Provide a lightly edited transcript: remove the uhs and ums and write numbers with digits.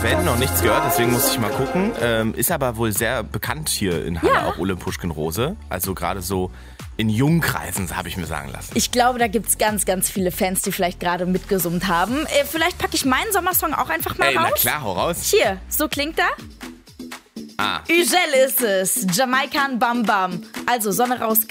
Fan, noch nichts gehört, deswegen muss ich mal gucken. Ist aber wohl sehr bekannt hier in Halle, auch Ole Puschkin-Rose. Also gerade so in Jungkreisen, habe ich mir sagen lassen. Ich glaube, da gibt's ganz, ganz viele Fans, die vielleicht gerade mitgesummt haben. Vielleicht packe ich meinen Sommersong auch einfach mal raus. Na klar, hau raus. Hier, so klingt er. Ugel ist es. Jamaican Bam Bam. Also Sonne raus,